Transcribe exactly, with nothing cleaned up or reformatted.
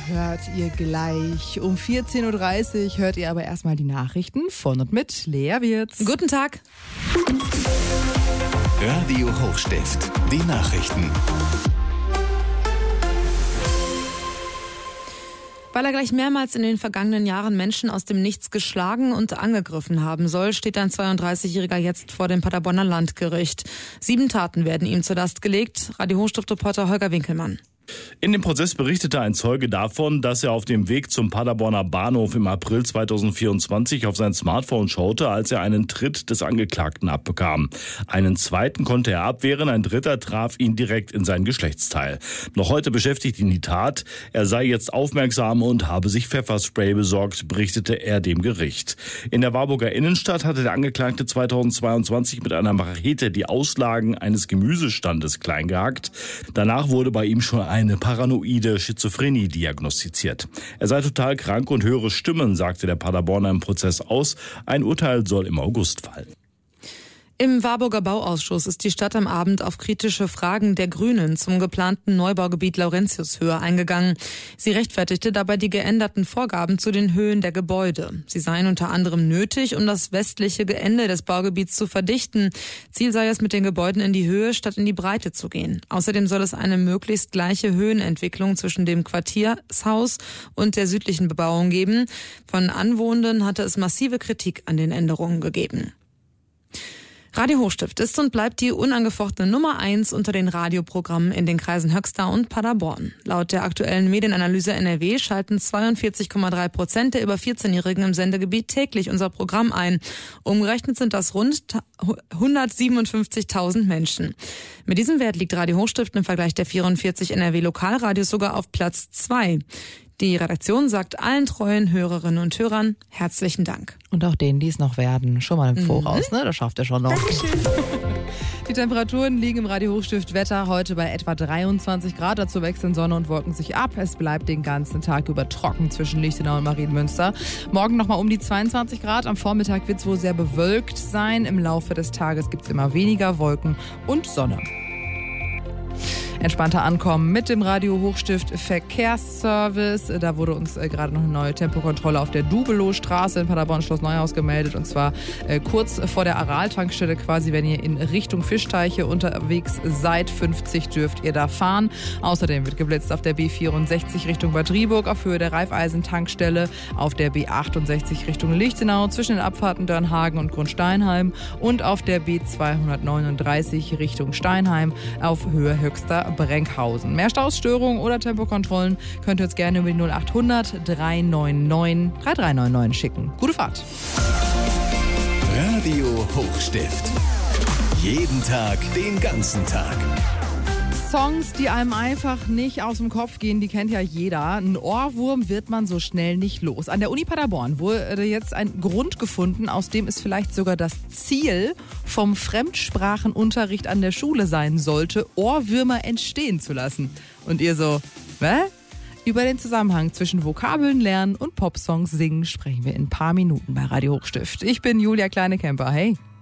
hört ihr gleich. Um vierzehn Uhr dreißig hört ihr aber erstmal die Nachrichten von und mit Lea Wirz. Guten Tag. Radio Hochstift, die Nachrichten. Weil er gleich mehrmals in den vergangenen Jahren Menschen aus dem Nichts geschlagen und angegriffen haben soll, steht ein zweiunddreißigjähriger jetzt vor dem Paderborner Landgericht. Sieben Taten werden ihm zur Last gelegt. Radio Hochstift-Reporter Holger Winkelmann. In dem Prozess berichtete ein Zeuge davon, dass er auf dem Weg zum Paderborner Bahnhof im April zweitausendvierundzwanzig auf sein Smartphone schaute, als er einen Tritt des Angeklagten abbekam. Einen zweiten konnte er abwehren, ein dritter traf ihn direkt in sein Geschlechtsteil. Noch heute beschäftigt ihn die Tat. Er sei jetzt aufmerksam und habe sich Pfefferspray besorgt, berichtete er dem Gericht. In der Warburger Innenstadt hatte der Angeklagte zweitausendzweiundzwanzig mit einer Machete die Auslagen eines Gemüsestandes kleingehackt. Danach wurde bei ihm schon eine paranoide Schizophrenie diagnostiziert. Er sei total krank und höre Stimmen, sagte der Paderborner im Prozess aus. Ein Urteil soll im August fallen. Im Warburger Bauausschuss ist die Stadt am Abend auf kritische Fragen der Grünen zum geplanten Neubaugebiet Laurentiushöhe eingegangen. Sie rechtfertigte dabei die geänderten Vorgaben zu den Höhen der Gebäude. Sie seien unter anderem nötig, um das westliche Ende des Baugebiets zu verdichten. Ziel sei es, mit den Gebäuden in die Höhe statt in die Breite zu gehen. Außerdem soll es eine möglichst gleiche Höhenentwicklung zwischen dem Quartiershaus und der südlichen Bebauung geben. Von Anwohnenden hatte es massive Kritik an den Änderungen gegeben. Radio Hochstift ist und bleibt die unangefochtene Nummer eins unter den Radioprogrammen in den Kreisen Höxter und Paderborn. Laut der aktuellen Medienanalyse N R W schalten zweiundvierzig Komma drei Prozent der über vierzehnjährigen im Sendegebiet täglich unser Programm ein. Umgerechnet sind das rund hundertsiebenundfünfzigtausend Menschen. Mit diesem Wert liegt Radio Hochstift im Vergleich der vierundvierzig N R W-Lokalradios sogar auf Platz zwei. Die Redaktion sagt allen treuen Hörerinnen und Hörern herzlichen Dank. Und auch denen, die es noch werden, schon mal im Voraus, Mhm. ne? Das schafft ihr schon noch. Dankeschön. Die Temperaturen liegen im Radio Hochstift Wetter heute bei etwa dreiundzwanzig Grad. Dazu wechseln Sonne und Wolken sich ab. Es bleibt den ganzen Tag über trocken zwischen Lichtenau und Marienmünster. Morgen nochmal um die zweiundzwanzig Grad. Am Vormittag wird es wohl sehr bewölkt sein. Im Laufe des Tages gibt es immer weniger Wolken und Sonne. Entspannter ankommen mit dem Radio Hochstift Verkehrsservice. Da wurde uns äh, gerade noch eine neue Tempokontrolle auf der Dubelohstraße in Paderborn-Schloss Neuhaus gemeldet. Und zwar äh, kurz vor der Aral-Tankstelle quasi, wenn ihr in Richtung Fischteiche unterwegs seid. fünfzig dürft ihr da fahren. Außerdem wird geblitzt auf der B vierundsechzig Richtung Bad Driburg auf Höhe der Raiffeisen-Tankstelle, auf der B achtundsechzig Richtung Lichtenau zwischen den Abfahrten Dörnhagen und Grundsteinheim und auf der B zweihundertneununddreißig Richtung Steinheim auf Höhe Höxter Brenkhausen. Mehr Stausstörungen oder Tempokontrollen könnt ihr uns gerne über die null achthundert drei neun neun drei drei neun neun schicken. Gute Fahrt. Radio Hochstift. Jeden Tag, den ganzen Tag. Songs, die einem einfach nicht aus dem Kopf gehen, die kennt ja jeder. Ein Ohrwurm wird man so schnell nicht los. An der Uni Paderborn wurde jetzt ein Grund gefunden, aus dem es vielleicht sogar das Ziel vom Fremdsprachenunterricht an der Schule sein sollte, Ohrwürmer entstehen zu lassen. Und ihr so, hä? Über den Zusammenhang zwischen Vokabeln lernen und Popsongs singen sprechen wir in ein paar Minuten bei Radio Hochstift. Ich bin Julia Kleinekemper. Hey.